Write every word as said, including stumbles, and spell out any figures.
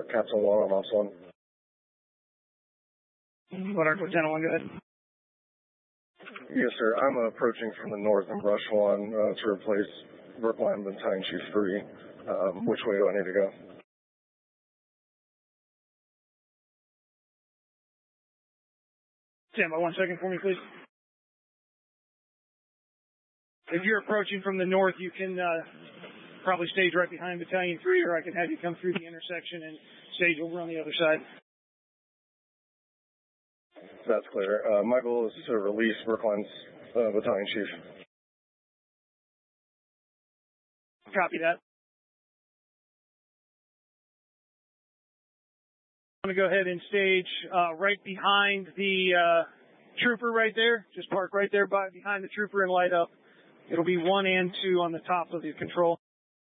Captain one on Ops one. Woodard, Lieutenant one, go ahead. Yes, sir. I'm approaching from the north in Brush one uh, to replace Brookline Battalion Chief three. Um, which way do I need to go? Stand by one second for me, please. If you're approaching from the north, you can uh, probably stage right behind Battalion three, or I can have you come through the intersection and stage over on the other side. That's clear. Uh, my goal is to release Brookline's uh, Battalion Chief. Copy that. I'm going to go ahead and stage uh, right behind the uh, trooper right there. Just park right there by behind the trooper and light up. It'll be one and two on the top of the control.